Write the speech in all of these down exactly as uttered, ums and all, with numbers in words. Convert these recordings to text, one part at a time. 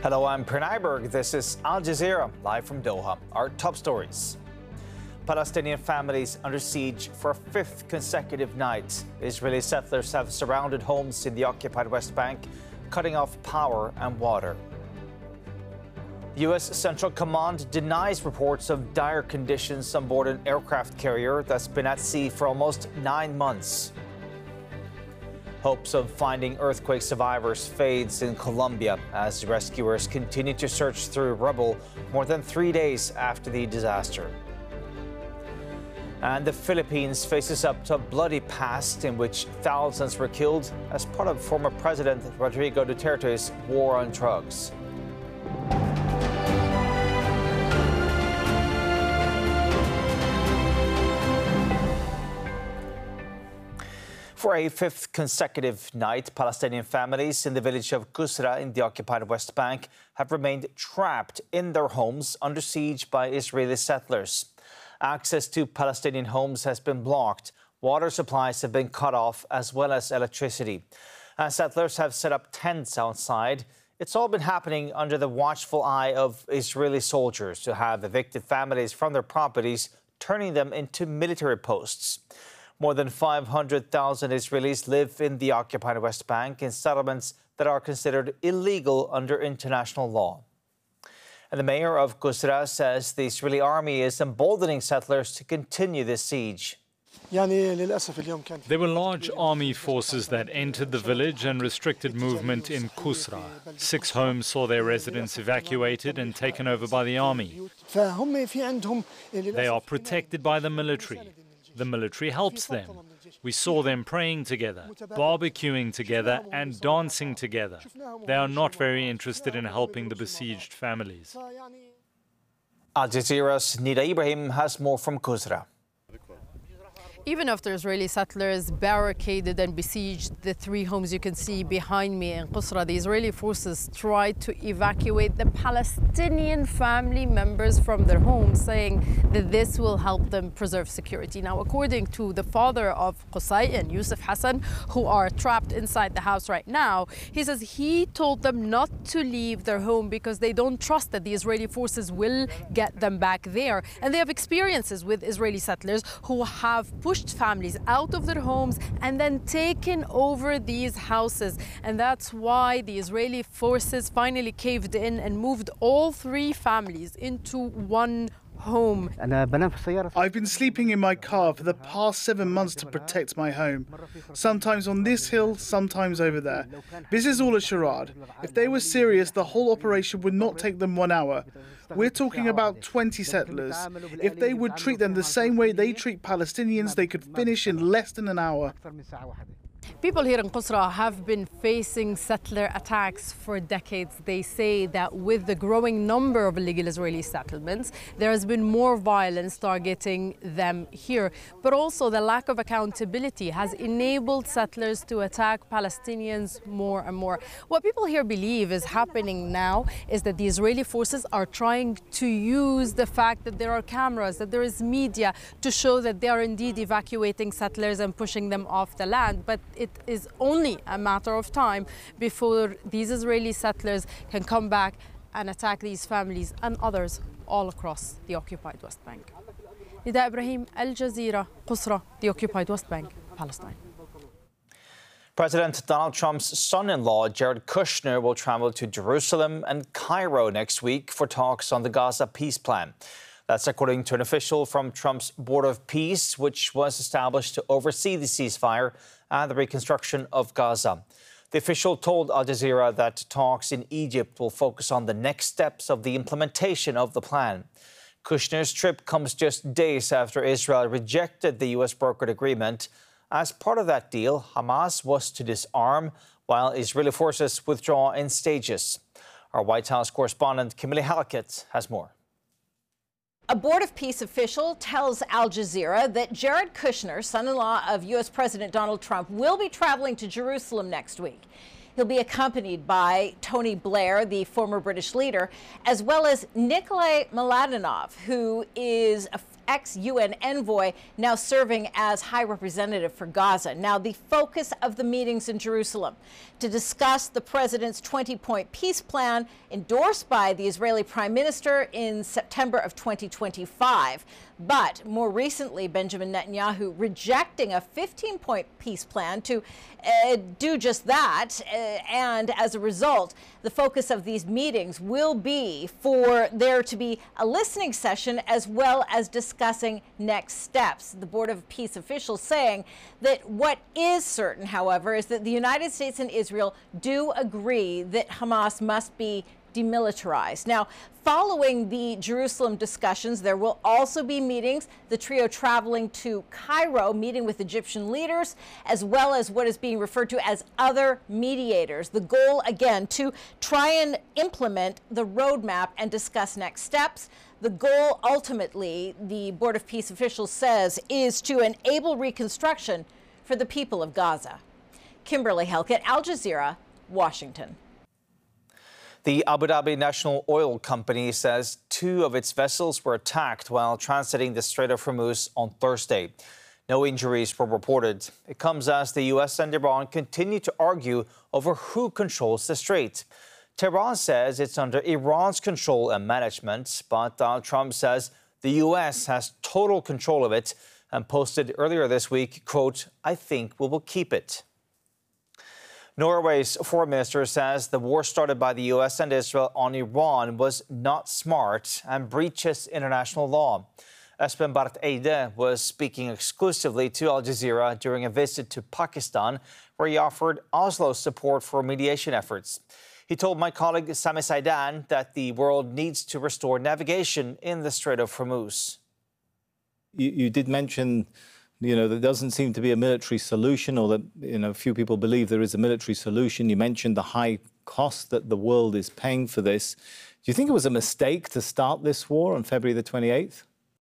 Hello, I'm Pranay Berg. This is Al Jazeera, live from Doha. Our top stories. Palestinian families under siege for a fifth consecutive night. Israeli settlers have surrounded homes in the occupied West Bank, cutting off power and water. U S Central Command denies reports of dire conditions on board an aircraft carrier that's been at sea for almost nine months. Hopes of finding earthquake survivors fades in Colombia as rescuers continue to search through rubble more than three days after the disaster. And the Philippines faces up to a bloody past in which thousands were killed as part of former President Rodrigo Duterte's war on drugs. For a fifth consecutive night, Palestinian families in the village of Qusra in the occupied West Bank have remained trapped in their homes under siege by Israeli settlers. Access to Palestinian homes has been blocked. Water supplies have been cut off, as well as electricity. As settlers have set up tents outside, it's all been happening under the watchful eye of Israeli soldiers who have evicted families from their properties, turning them into military posts. More than five hundred thousand Israelis live in the occupied West Bank in settlements that are considered illegal under international law. And the mayor of Qusra says the Israeli army is emboldening settlers to continue this siege. There were large army forces that entered the village and restricted movement in Qusra. Six homes saw their residents evacuated and taken over by the army. They are protected by the military. The military helps them. We saw them praying together, barbecuing together and dancing together. They are not very interested in helping the besieged families. Al Jazeera's Nida Ibrahim has more from Qusra. Even after Israeli settlers barricaded and besieged the three homes you can see behind me in Qusra, the Israeli forces tried to evacuate the Palestinian family members from their homes, saying that this will help them preserve security. Now, according to the father of Qusay and Yusuf Hassan, who are trapped inside the house right now, he says he told them not to leave their home because they don't trust that the Israeli forces will get them back there. And they have experiences with Israeli settlers who have pushed pushed families out of their homes and then taken over these houses. And that's why the Israeli forces finally caved in and moved all three families into one home. I've been sleeping in my car for the past seven months to protect my home. Sometimes on this hill, sometimes over there. This is all a charade. If they were serious, the whole operation would not take them one hour. We're talking about twenty settlers. If they would treat them the same way they treat Palestinians, they could finish in less than an hour. People here in Qusra have been facing settler attacks for decades. They say that with the growing number of illegal Israeli settlements, there has been more violence targeting them here. But also the lack of accountability has enabled settlers to attack Palestinians more and more. What people here believe is happening now is that the Israeli forces are trying to use the fact that there are cameras, that there is media, to show that they are indeed evacuating settlers and pushing them off the land. But it is only a matter of time before these Israeli settlers can come back and attack these families and others all across the occupied West Bank. Nida Ibrahim, Al Jazeera, Qusra, the occupied West Bank, Palestine. President Donald Trump's son-in-law, Jared Kushner, will travel to Jerusalem and Cairo next week for talks on the Gaza peace plan. That's according to an official from Trump's Board of Peace, which was established to oversee the ceasefire and the reconstruction of Gaza. The official told Al Jazeera that talks in Egypt will focus on the next steps of the implementation of the plan. Kushner's trip comes just days after Israel rejected the U S brokered agreement. As part of that deal, Hamas was to disarm while Israeli forces withdraw in stages. Our White House correspondent Kimberly Halkett has more. A Board of Peace official tells Al Jazeera that Jared Kushner, son-in-law of U S President Donald Trump, will be traveling to Jerusalem next week. He'll be accompanied by Tony Blair, the former British leader, as well as Nikolai Mladenov, who is a ex-U N envoy, now serving as High Representative for Gaza. Now, the focus of the meetings in Jerusalem to discuss the president's twenty-point peace plan endorsed by the Israeli Prime Minister in September of twenty twenty-five. But more recently, Benjamin Netanyahu rejecting a fifteen-point peace plan to uh, do just that. Uh, and as a result, the focus of these meetings will be for there to be a listening session as well as discussing next steps. The Board of Peace officials saying that what is certain, however, is that the United States and Israel do agree that Hamas must be demilitarized. Now, following the Jerusalem discussions, there will also be meetings, the trio traveling to Cairo, meeting with Egyptian leaders, as well as what is being referred to as other mediators. The goal, again, to try and implement the roadmap and discuss next steps. The goal, ultimately, the Board of Peace officials says, is to enable reconstruction for the people of Gaza. Kimberly Helkett, Al Jazeera, Washington. The Abu Dhabi National Oil Company says two of its vessels were attacked while transiting the Strait of Hormuz on Thursday. No injuries were reported. It comes as the U S and Iran continue to argue over who controls the strait. Tehran says it's under Iran's control and management, but Donald Trump says the U S has total control of it and posted earlier this week, quote, "I think we will keep it." Norway's foreign minister says the war started by the U S and Israel on Iran was not smart and breaches international law. Espen Barth Eide was speaking exclusively to Al Jazeera during a visit to Pakistan, where he offered Oslo's support for mediation efforts. He told my colleague Sami Saidan that the world needs to restore navigation in the Strait of Hormuz. You, you did mention, you know, there doesn't seem to be a military solution, or that, you know, few people believe there is a military solution. You mentioned the high cost that the world is paying for this. Do you think it was a mistake to start this war on February the twenty-eighth?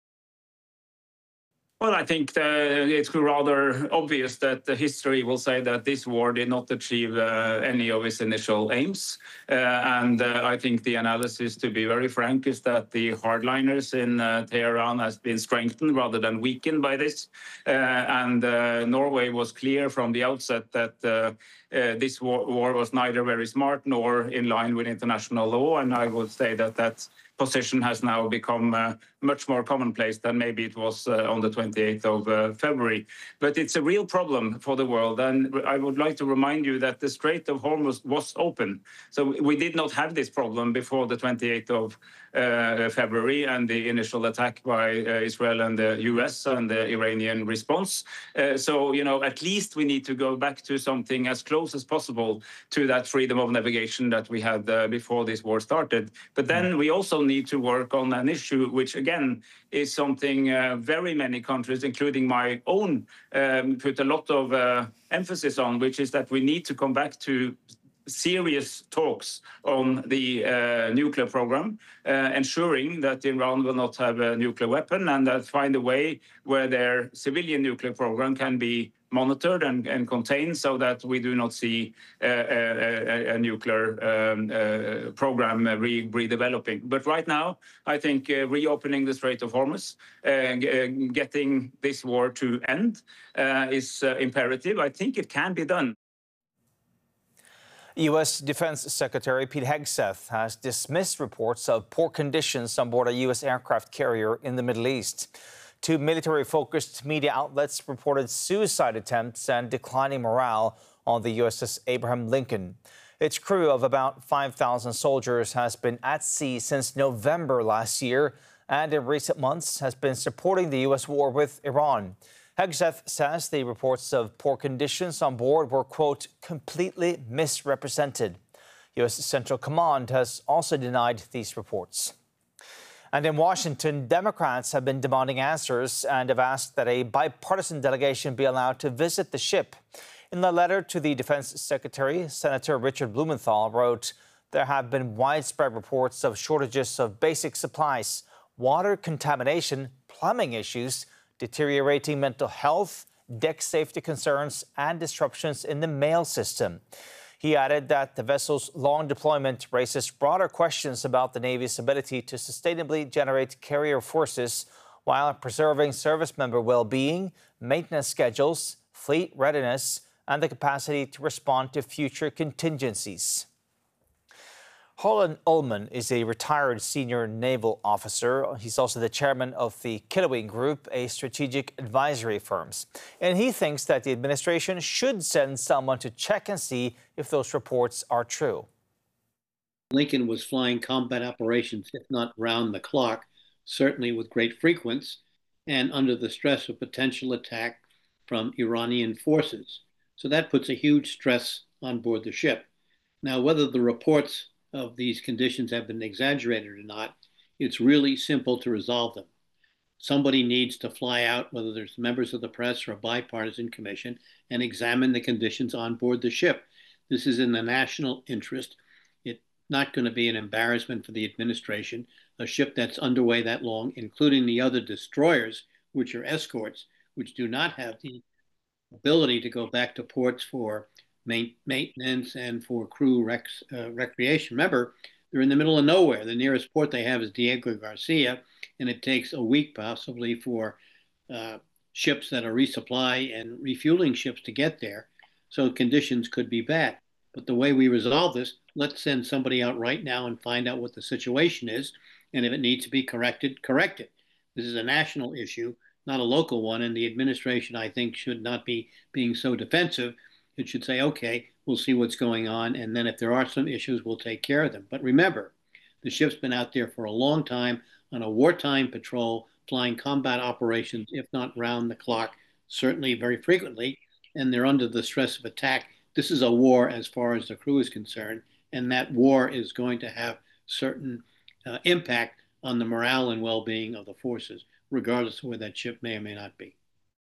Well, I think uh, it's rather obvious that the history will say that this war did not achieve uh, any of its initial aims. Uh, and uh, I think the analysis, to be very frank, is that the hardliners in uh, Tehran has been strengthened rather than weakened by this. Uh, and uh, Norway was clear from the outset that uh, uh, this war, war was neither very smart nor in line with international law. And I would say that that position has now become uh, much more commonplace than maybe it was uh, on the twenty-eighth of uh, February. But it's a real problem for the world. And I would like to remind you that the Strait of Hormuz was open. So we did not have this problem before the twenty-eighth of uh, February and the initial attack by uh, Israel and the U S and the Iranian response. Uh, so, you know, at least we need to go back to something as close as possible to that freedom of navigation that we had uh, before this war started. But then we also need to work on an issue which, again, is something uh, very many countries, including my own, um, put a lot of uh, emphasis on, which is that we need to come back to serious talks on the uh, nuclear program, uh, ensuring that Iran will not have a nuclear weapon, and that find a way where their civilian nuclear program can be monitored and, and contained, so that we do not see uh, a, a, a nuclear um, uh, program uh, re redeveloping. But right now, I think uh, reopening the Strait of Hormuz, uh, getting this war to end uh, is uh, imperative. I think it can be done. U S Defense Secretary Pete Hegseth has dismissed reports of poor conditions on board a U S aircraft carrier in the Middle East. Two military-focused media outlets reported suicide attempts and declining morale on the U S S Abraham Lincoln. Its crew of about five thousand soldiers has been at sea since November last year and in recent months has been supporting the U S war with Iran. Hegseth says the reports of poor conditions on board were, quote, completely misrepresented. U S Central Command has also denied these reports. And in Washington, Democrats have been demanding answers and have asked that a bipartisan delegation be allowed to visit the ship. In a letter to the Defense Secretary, Senator Richard Blumenthal wrote, there have been widespread reports of shortages of basic supplies, water contamination, plumbing issues, deteriorating mental health, deck safety concerns, and disruptions in the mail system. He added that the vessel's long deployment raises broader questions about the Navy's ability to sustainably generate carrier forces while preserving service member well-being, maintenance schedules, fleet readiness, and the capacity to respond to future contingencies. Holland Ullman is a retired senior naval officer. He's also the chairman of the Killowen Group, a strategic advisory firm. And he thinks that the administration should send someone to check and see if those reports are true. Lincoln was flying combat operations, if not round the clock, certainly with great frequency, and under the stress of potential attack from Iranian forces. So that puts a huge stress on board the ship. Now, whether the reports of these conditions have been exaggerated or not, it's really simple to resolve them. Somebody needs to fly out, whether there's members of the press or a bipartisan commission, and examine the conditions on board the ship. This is in the national interest. It's not going to be an embarrassment for the administration. A ship that's underway that long, including the other destroyers, which are escorts, which do not have the ability to go back to ports for maintenance and for crew rec uh, recreation. Remember, they're in the middle of nowhere. The nearest port they have is Diego Garcia, and it takes a week possibly for uh, ships that are resupply and refueling ships to get there. So conditions could be bad. But the way we resolve this, let's send somebody out right now and find out what the situation is. And if it needs to be corrected, correct it. This is a national issue, not a local one. And the administration, I think, should not be being so defensive. It should say, okay, we'll see what's going on. And then if there are some issues, we'll take care of them. But remember, the ship's been out there for a long time on a wartime patrol, flying combat operations, if not round the clock, certainly very frequently. And they're under the stress of attack. This is a war as far as the crew is concerned. And that war is going to have certain uh, impact on the morale and well-being of the forces, regardless of where that ship may or may not be.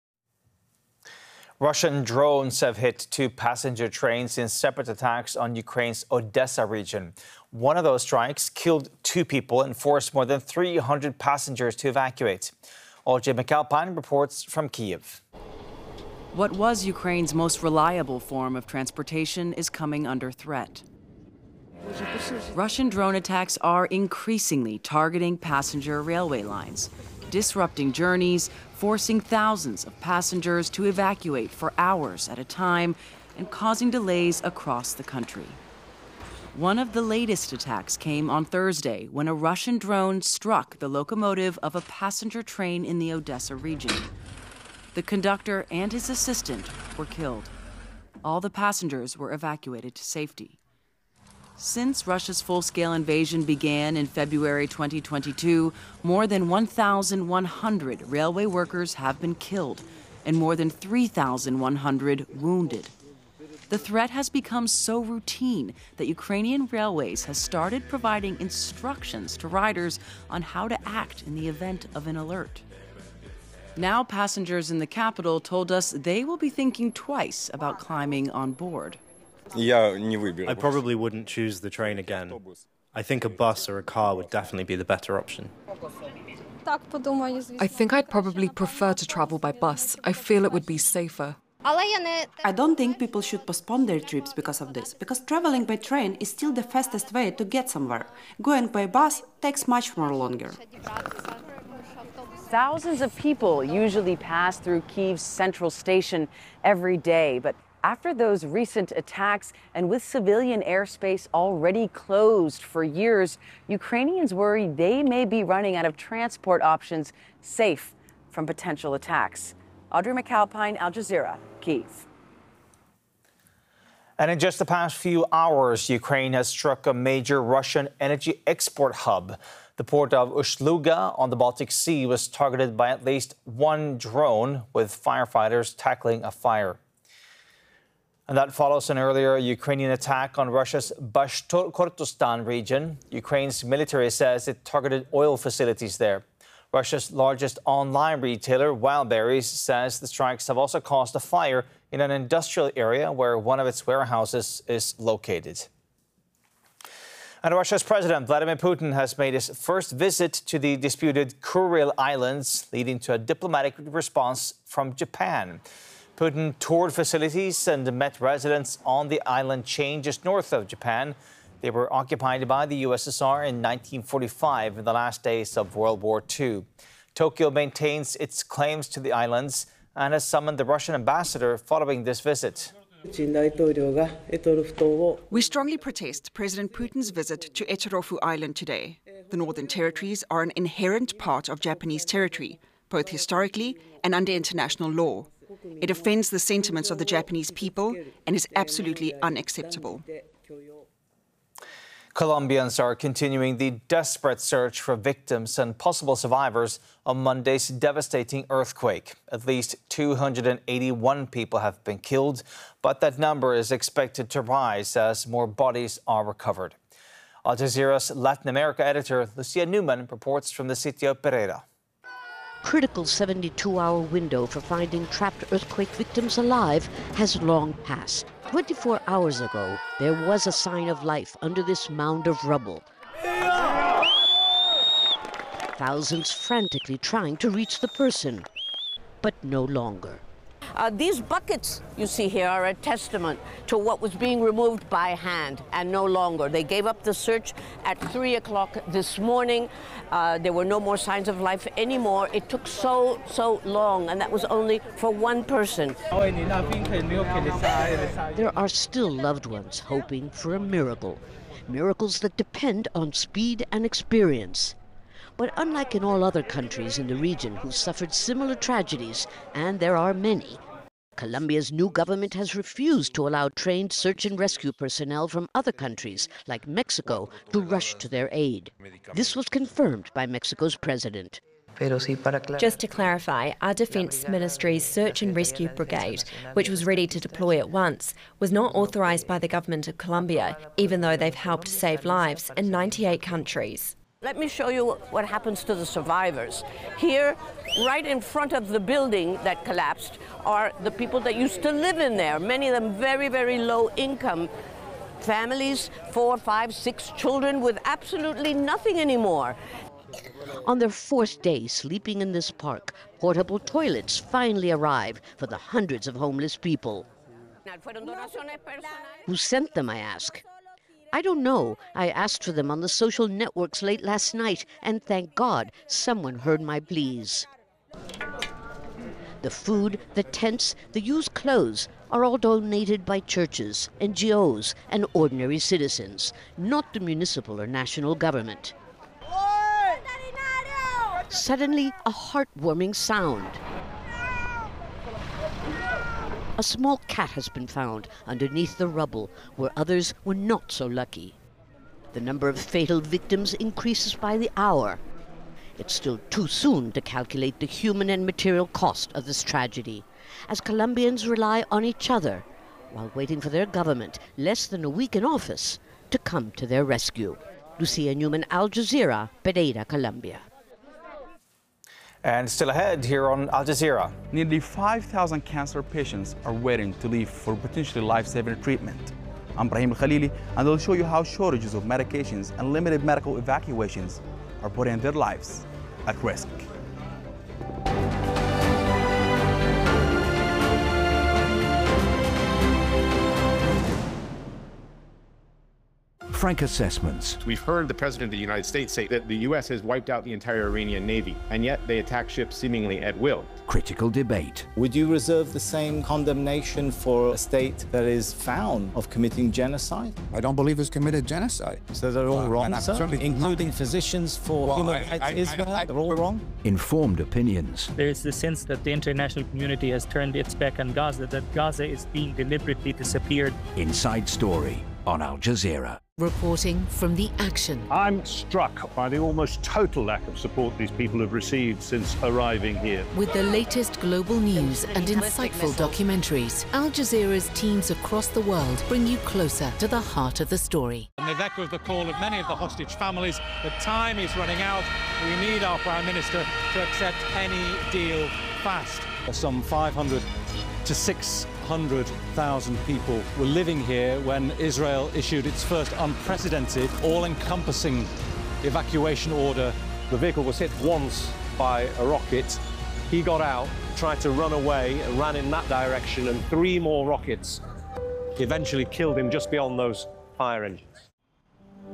Russian drones have hit two passenger trains in separate attacks on Ukraine's Odessa region. One of those strikes killed two people and forced more than three hundred passengers to evacuate. Audrey McAlpine reports from Kyiv. What was Ukraine's most reliable form of transportation is coming under threat. Russian drone attacks are increasingly targeting passenger railway lines, disrupting journeys, forcing thousands of passengers to evacuate for hours at a time, and causing delays across the country. One of the latest attacks came on Thursday when a Russian drone struck the locomotive of a passenger train in the Odessa region. The conductor and his assistant were killed. All the passengers were evacuated to safety. Since Russia's full-scale invasion began in February twenty twenty-two, more than one thousand one hundred railway workers have been killed and more than three thousand one hundred wounded. The threat has become so routine that Ukrainian Railways has started providing instructions to riders on how to act in the event of an alert. Now passengers in the capital told us they will be thinking twice about climbing on board. I probably wouldn't choose the train again. I think a bus or a car would definitely be the better option. I think I'd probably prefer to travel by bus. I feel it would be safer. I don't think people should postpone their trips because of this, because traveling by train is still the fastest way to get somewhere. Going by bus takes much more longer. Thousands of people usually pass through Kyiv's central station every day, but after those recent attacks and with civilian airspace already closed for years, Ukrainians worry they may be running out of transport options safe from potential attacks. Audrey McAlpine, Al Jazeera, Kyiv. And in just the past few hours, Ukraine has struck a major Russian energy export hub. The port of Ust-Luga on the Baltic Sea was targeted by at least one drone, with firefighters tackling a fire. And that follows an earlier Ukrainian attack on Russia's Bashkortostan region. Ukraine's military says it targeted oil facilities there. Russia's largest online retailer, Wildberries, says the strikes have also caused a fire in an industrial area where one of its warehouses is located. And Russia's President Vladimir Putin has made his first visit to the disputed Kuril Islands, leading to a diplomatic response from Japan. Putin toured facilities and met residents on the island chain just north of Japan. They were occupied by the U S S R in nineteen forty-five in the last days of World War Two. Tokyo maintains its claims to the islands and has summoned the Russian ambassador following this visit. We strongly protest President Putin's visit to Echirofu Island today. The Northern Territories are an inherent part of Japanese territory, both historically and under international law. It offends the sentiments of the Japanese people and is absolutely unacceptable. Colombians are continuing the desperate search for victims and possible survivors of Monday's devastating earthquake. At least two hundred eighty-one people have been killed, but that number is expected to rise as more bodies are recovered. Al Jazeera's Latin America editor Lucia Newman reports from the city of Pereira. Critical seventy-two hour window for finding trapped earthquake victims alive has long passed. twenty-four hours ago, there was a sign of life under this mound of rubble. Thousands frantically trying to reach the person, but no longer. Uh, these buckets you see here are a testament to what was being removed by hand and no longer. They gave up the search at three o'clock this morning. Uh, there were no more signs of life anymore. It took so, so long, and that was only for one person. There are still loved ones hoping for a miracle. Miracles that depend on speed and experience. But unlike in all other countries in the region who suffered similar tragedies, and there are many, Colombia's new government has refused to allow trained search and rescue personnel from other countries, like Mexico, to rush to their aid. This was confirmed by Mexico's president. Just to clarify, our Defence Ministry's Search and Rescue Brigade, which was ready to deploy at once, was not authorised by the government of Colombia, even though they've helped save lives in ninety-eight countries. Let me show you what happens to the survivors. Here, right in front of the building that collapsed, are the people that used to live in there, many of them very, very low income families, four, five, six children with absolutely nothing anymore. On their fourth day sleeping in this park, portable toilets finally arrive for the hundreds of homeless people. Who sent them, I ask? I don't know. I asked for them on the social networks late last night, and thank God someone heard my pleas. The food, the tents, the used clothes are all donated by churches, N G Os, and ordinary citizens, not the municipal or national government. Suddenly, a heartwarming sound. A small cat has been found underneath the rubble, where others were not so lucky. The number of fatal victims increases by the hour. It's still too soon to calculate the human and material cost of this tragedy, as Colombians rely on each other while waiting for their government, less than a week in office, to come to their rescue. Lucia Newman, Al Jazeera, Pereira, Colombia. And still ahead here on Al Jazeera. Nearly five thousand cancer patients are waiting to leave for potentially life-saving treatment. I'm Brahim Al-Khalili, and I'll show you how shortages of medications and limited medical evacuations are putting their lives at risk. Frank assessments. We've heard the President of the United States say that the U S has wiped out the entire Iranian Navy, and yet they attack ships seemingly at will. Critical debate. Would you reserve the same condemnation for a state that is found of committing genocide? I don't believe it's committed genocide. So they're all uh, wrong, sir? Certainly including physicians for well, human rights I, I, Israel? I, I, they're all wrong? Informed opinions. There is the sense that the international community has turned its back on Gaza, that Gaza is being deliberately disappeared. Inside Story on Al Jazeera. Reporting from the action. I'm struck by the almost total lack of support these people have received since arriving here. With the latest global news and insightful documentaries, Al Jazeera's teams across the world bring you closer to the heart of the story. And they've echoed the call of many of the hostage families. The time is running out. We need our Prime Minister to accept any deal fast. Some five hundred to six hundred thousand people were living here when Israel issued its first unprecedented, all-encompassing evacuation order. The vehicle was hit once by a rocket. He got out, tried to run away, and ran in that direction, and three more rockets eventually killed him just beyond those fire engines.